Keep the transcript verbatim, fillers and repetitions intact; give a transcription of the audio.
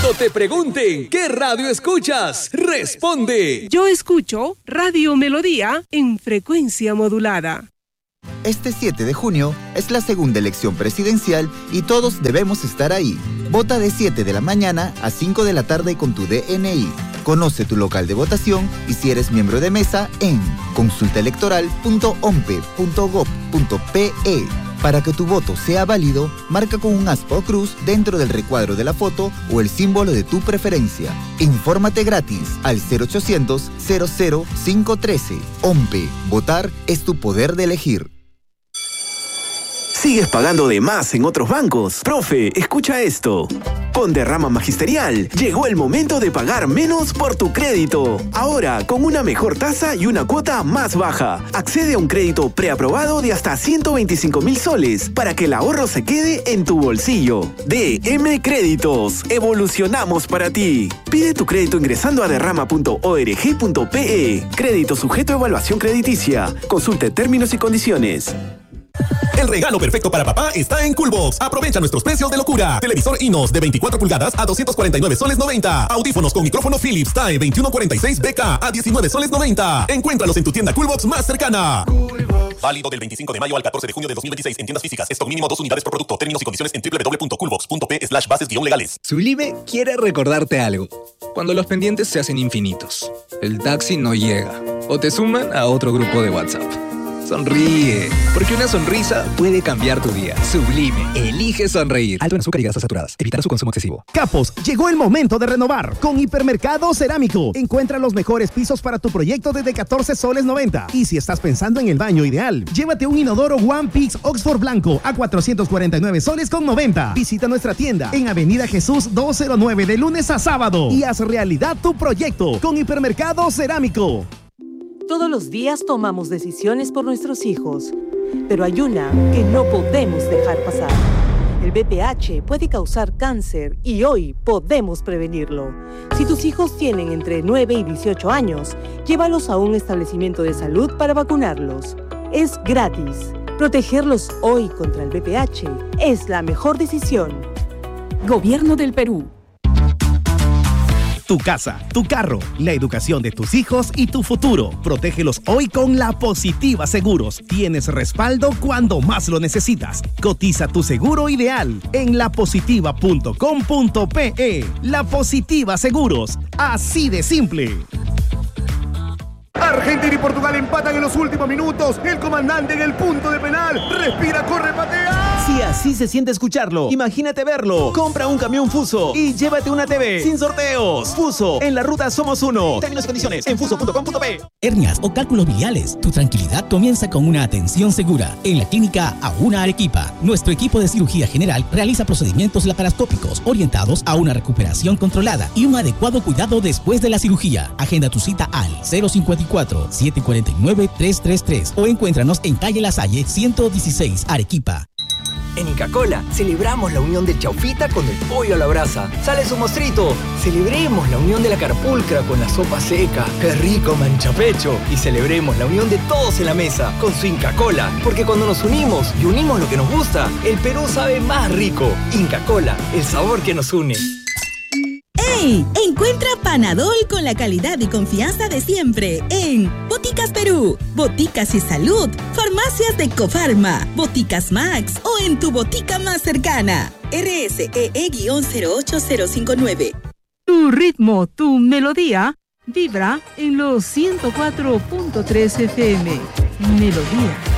Cuando te pregunten qué radio escuchas, responde. Yo escucho Radio Melodía en frecuencia modulada. Este siete de junio es la segunda elección presidencial y todos debemos estar ahí. Vota de siete de la mañana a cinco de la tarde con tu D N I. Conoce tu local de votación y si eres miembro de mesa en consulta electoral punto ompe punto gob punto pe. Para que tu voto sea válido, marca con un aspa o cruz dentro del recuadro de la foto o el símbolo de tu preferencia. Infórmate gratis al cero ochocientos, cero cero cinco uno tres. OMPE. Votar es tu poder de elegir. ¿Sigues pagando de más en otros bancos? Profe, escucha esto. Con Derrama Magisterial, llegó el momento de pagar menos por tu crédito. Ahora, con una mejor tasa y una cuota más baja. Accede a un crédito preaprobado de hasta ciento veinticinco mil soles para que el ahorro se quede en tu bolsillo. D M Créditos. Evolucionamos para ti. Pide tu crédito ingresando a derrama punto org punto pe. Crédito sujeto a evaluación crediticia. Consulte términos y condiciones. El regalo perfecto para papá está en Coolbox. Aprovecha nuestros precios de locura. Televisor Inos de veinticuatro pulgadas a doscientos cuarenta y nueve soles noventa. Audífonos con micrófono Philips T A E veintiuno cuarenta y seis B K a diecinueve soles noventa. Encuéntralos en tu tienda Coolbox más cercana. Coolbox. Válido del veinticinco de mayo al catorce de junio de dos mil veintiséis en tiendas físicas. Stock mínimo dos unidades por producto. Términos y condiciones en doble u doble u doble u punto coolbox punto pe slash bases guión legales. Sublime quiere recordarte algo. Cuando los pendientes se hacen infinitos, el taxi no llega o te suman a otro grupo de WhatsApp. Sonríe, porque una sonrisa puede cambiar tu día. Sublime, elige sonreír. Alto en azúcar y grasas saturadas. Evitar su consumo excesivo. Capos, llegó el momento de renovar. Con Hipermercado Cerámico. Encuentra los mejores pisos para tu proyecto desde catorce soles noventa. Y si estás pensando en el baño ideal, llévate un inodoro One Pix Oxford Blanco a cuatrocientos cuarenta y nueve soles con noventa. Visita nuestra tienda en Avenida Jesús doscientos nueve de lunes a sábado y haz realidad tu proyecto con Hipermercado Cerámico. Todos los días tomamos decisiones por nuestros hijos, pero hay una que no podemos dejar pasar. El B P H puede causar cáncer y hoy podemos prevenirlo. Si tus hijos tienen entre nueve y dieciocho años, llévalos a un establecimiento de salud para vacunarlos. Es gratis. Protegerlos hoy contra el B P H es la mejor decisión. Gobierno del Perú. Tu casa, tu carro, la educación de tus hijos y tu futuro. Protégelos hoy con La Positiva Seguros. Tienes respaldo cuando más lo necesitas. Cotiza tu seguro ideal en la positiva punto com punto pe. La Positiva Seguros. Así de simple. Argentina y Portugal empatan en los últimos minutos. El comandante en el punto de penal. Respira, corre, patea. Si así se siente escucharlo, imagínate verlo. Compra un camión Fuso y llévate una T V sin sorteos. Fuso, en la ruta somos uno. Términos y condiciones en fuso punto com punto pe. Hernias o cálculos biliares. Tu tranquilidad comienza con una atención segura. En la clínica Auna Arequipa, nuestro equipo de cirugía general realiza procedimientos laparoscópicos orientados a una recuperación controlada y un adecuado cuidado después de la cirugía. Agenda tu cita al cero cincuenta y cuatro, siete cuarenta y nueve, tres treinta y tres o encuéntranos en calle La Salle ciento dieciséis, Arequipa. En Inca Kola celebramos la unión del chaufita con el pollo a la brasa. ¡Sale su mostrito! Celebremos la unión de la carpulcra con la sopa seca. ¡Qué rico manchapecho! Y celebremos la unión de todos en la mesa con su Inca Kola. Porque cuando nos unimos y unimos lo que nos gusta, el Perú sabe más rico. Inca Kola, el sabor que nos une. ¡Hey! Encuentra Panadol con la calidad y confianza de siempre en Boticas Perú, Boticas y Salud, Farmacias de Cofarma, Boticas Max o en tu botica más cercana. R S E E cero ocho cero cinco nueve. Tu ritmo, tu melodía, vibra en los ciento cuatro punto tres F M. Melodía.